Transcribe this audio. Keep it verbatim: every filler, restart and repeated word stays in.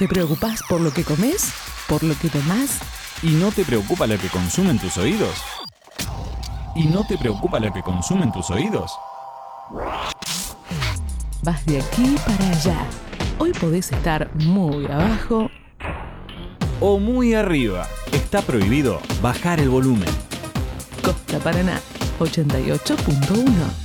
¿Te preocupás por lo que comes? ¿Por lo que tomás? ¿Y no te preocupa lo que consumen tus oídos? ¿Y no te preocupa lo que consumen tus oídos? Vas de aquí para allá. Hoy podés estar muy abajo O muy arriba. Está prohibido bajar el volumen. Costa Paraná ochenta y ocho punto uno.